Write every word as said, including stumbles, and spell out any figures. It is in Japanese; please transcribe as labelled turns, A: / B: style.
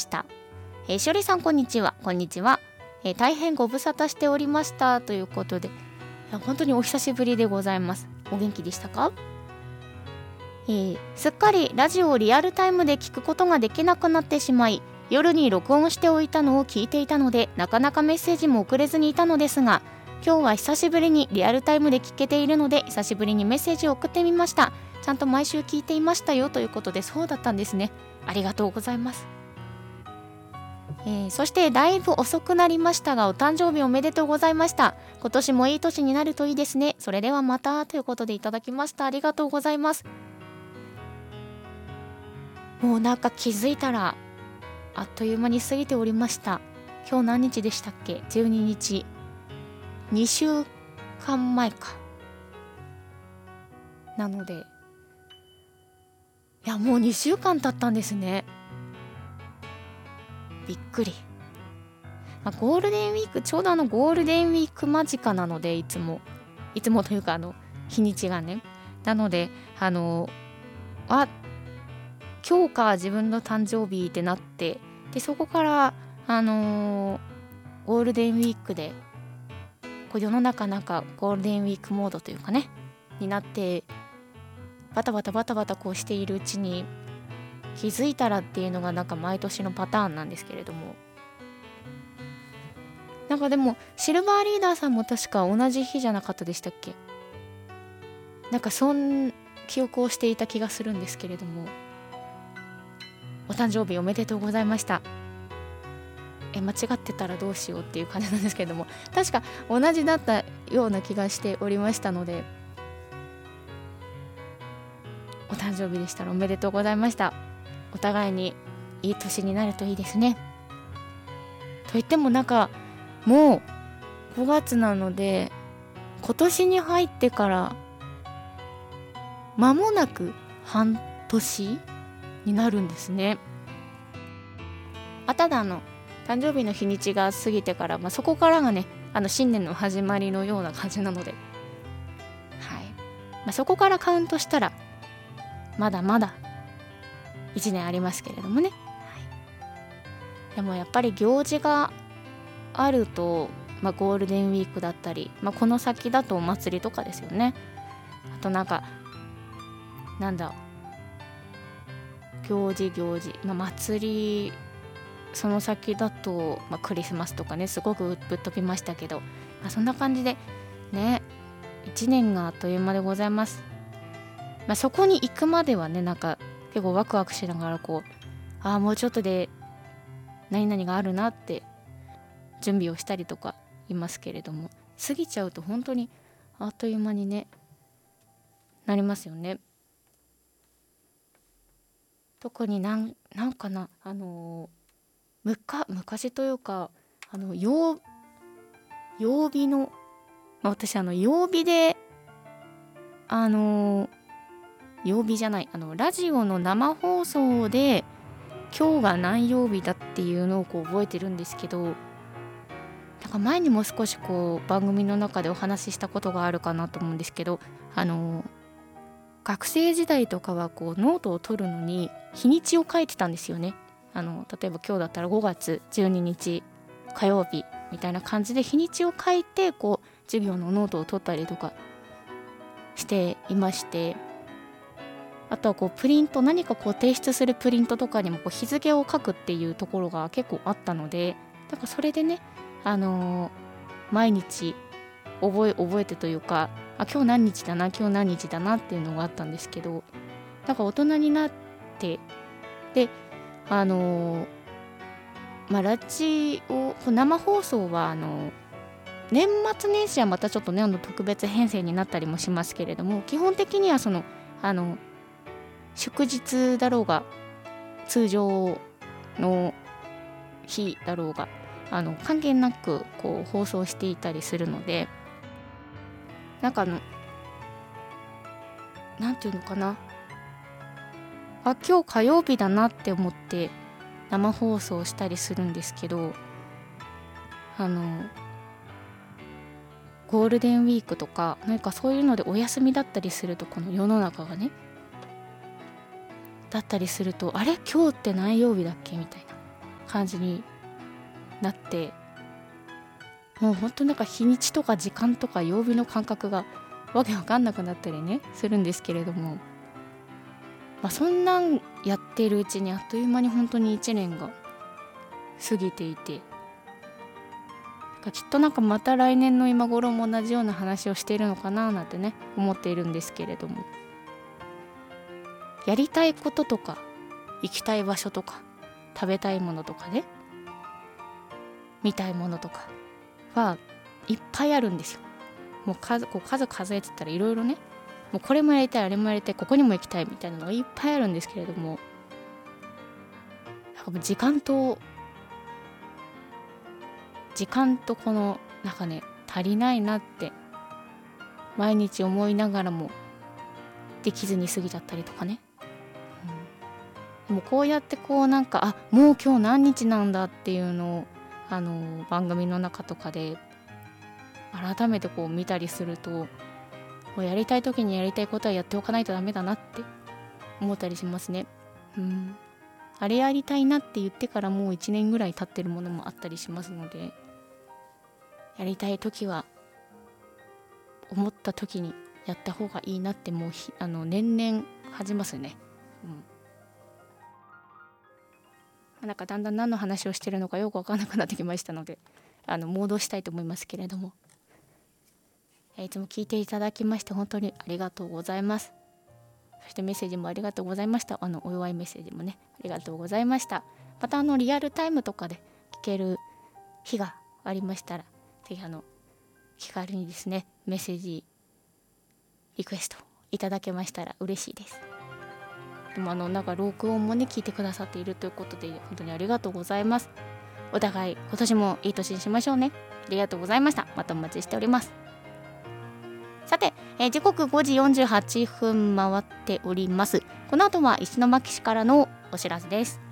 A: 。えー、しおりさんこんにちは。こんにちは。えー、大変ご無沙汰しておりましたということで、いや本当にお久しぶりでございます。お元気でしたか？えー、すっかりラジオをリアルタイムで聞くことができなくなってしまい、夜に録音しておいたのを聞いていたので、なかなかメッセージも送れずにいたのですが、今日は久しぶりにリアルタイムで聞けているので、久しぶりにメッセージを送ってみました。ちゃんと毎週聞いていましたよということで、そうだったんですね。ありがとうございます。えー、そしてだいぶ遅くなりましたが、お誕生日おめでとうございました。今年もいい年になるといいですね。それではまたということでいただきました。ありがとうございます。もうなんか気づいたらあっという間に過ぎておりました。今日何日でしたっけ？じゅうににち。にしゅうかんまえか。なので、いやもうにしゅうかん経ったんですね。びっくり。まあ、ゴールデンウィーク、ちょうどあのゴールデンウィーク間近なので、いつもいつもというかあの日にちがね、なのであのあ今日か自分の誕生日ってなって、でそこからあのー、ゴールデンウィークでこう世の中なんかゴールデンウィークモードというかねになって、バタバタバタバタこうしているうちに気づいたらっていうのがなんか毎年のパターンなんですけれども、なんかでもシルバーリーダーさんも確か同じ日じゃなかったでしたっけ？なんかそん記憶をしていた気がするんですけれども、お誕生日おめでとうございました。え間違ってたらどうしようっていう感じなんですけれども、確か同じだったような気がしておりましたので、お誕生日でしたらおめでとうございました。お互いにいい年になるといいですね。といってもなんかもうごがつなので、今年に入ってから間もなく半年になるんですね。あただあの誕生日の日にちが過ぎてから、まあ、そこからがねあの新年の始まりのような感じなので、はい、まあ、そこからカウントしたらまだまだいちねんありますけれどもね、はい、でもやっぱり行事があると、まあ、ゴールデンウィークだったり、まあ、この先だとお祭りとかですよね。あとなんかなんだ行事行事、まあ、祭りその先だと、まあ、クリスマスとかねすごくぶっ飛びましたけど、まあ、そんな感じでねいちねんがあっという間でございます。まあ、そこに行くまではねなんか結構ワクワクしながらこうああもうちょっとで何々があるなって準備をしたりとかいますけれども、過ぎちゃうと本当にあっという間にねなりますよね。特になんなんかなあのむか昔というかあの曜曜日の、まあ、私あの曜日であの曜日じゃないあのラジオの生放送で今日が何曜日だっていうのをこう覚えてるんですけど、なんか前にも少しこう番組の中でお話ししたことがあるかなと思うんですけど、あの学生時代とかはこうノートを取るのに日にちを書いてたんですよね。あの例えば今日だったらごがつじゅうににち火曜日みたいな感じで日にちを書いてこう授業のノートを取ったりとかしていまして、あとはこうプリント何かこう提出するプリントとかにもこう日付を書くっていうところが結構あったので、だからそれでねあのー、毎日覚え覚えてというかあ今日何日だな今日何日だなっていうのがあったんですけど、なんか大人になってであのー、まあラジオ生放送はあのー、年末年始はまたちょっとねあの特別編成になったりもしますけれども、基本的にはそのあの祝日だろうが通常の日だろうがあの関係なくこう放送していたりするので、なんかあのなんていうのかなあ今日火曜日だなって思って生放送したりするんですけど、あのゴールデンウィークとか何かそういうのでお休みだったりすると、この世の中がねだったりするとあれ今日って何曜日だっけみたいな感じになって、もうほんとなんか日にちとか時間とか曜日の感覚がわけわかんなくなったりねするんですけれども、まあ、そんなんやっているうちにあっという間に本当にいちねんが過ぎていて、きっとなんかまた来年の今頃も同じような話をしているのかななんてね思っているんですけれども、やりたいこととか行きたい場所とか食べたいものとかね、見たいものとかはいっぱいあるんですよ。もう数こう数数えてたらいろいろね、もうこれもやりたいあれもやりたいここにも行きたいみたいなのがいっぱいあるんですけれども、なんかもう時間と時間とこのなんかね足りないなって毎日思いながらもできずに過ぎちゃったりとかね、うん、でもこうやってこうなんかあもう今日何日なんだっていうのをあの番組の中とかで改めてこう見たりすると、もうやりたい時にやりたいことはやっておかないとダメだなって思ったりしますね。うん、あれやりたいなって言ってからもういちねんぐらい経ってるものもあったりしますので、やりたい時は思った時にやった方がいいなってもうひあの年々感じますね。うん、なんかだんだん何の話をしてるのかよく分からなくなってきましたので、あの戻したいと思いますけれども、いつも聞いていただきまして本当にありがとうございます。そしてメッセージもありがとうございました。あのお祝いメッセージもねありがとうございました。またあのリアルタイムとかで聞ける日がありましたら、ぜひあの気軽にですねメッセージリクエストいただけましたら嬉しいです。でもあのなんか録音もね聞いてくださっているということで本当にありがとうございます。お互い今年もいい年にしましょうね。ありがとうございました。またお待ちしております。さて、えー、時刻ごじよんじゅうはっぷん回っております。この後は石巻市からのお知らせです。